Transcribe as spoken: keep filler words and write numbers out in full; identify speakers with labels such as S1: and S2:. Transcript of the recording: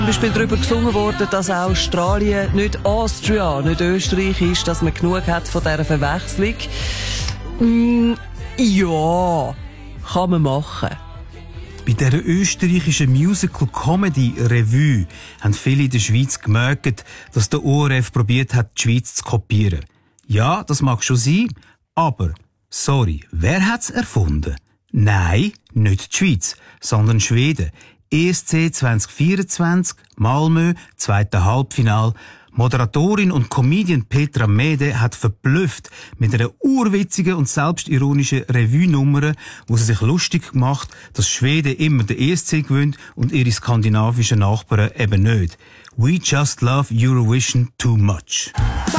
S1: Zum Beispiel darüber gesungen worden, dass Australien nicht Austria, nicht Österreich ist, dass man genug hat von dieser Verwechslung. Mm, ja, kann man machen.
S2: Bei dieser österreichischen Musical-Comedy-Revue haben viele in der Schweiz gemerkt, dass der O R F probiert hat, die Schweiz zu kopieren. Ja, das mag schon sein, aber, sorry, wer hat's erfunden? Nein, nicht die Schweiz, sondern Schweden. E S C zwanzig vierundzwanzig, Malmö, zweite Halbfinal. Moderatorin und Comedian Petra Mede hat verblüfft mit einer urwitzigen und selbstironischen Revue-Nummer, wo sie sich lustig macht, dass Schweden immer den E S C gewinnt und ihre skandinavischen Nachbarn eben nicht. We just love Eurovision too much.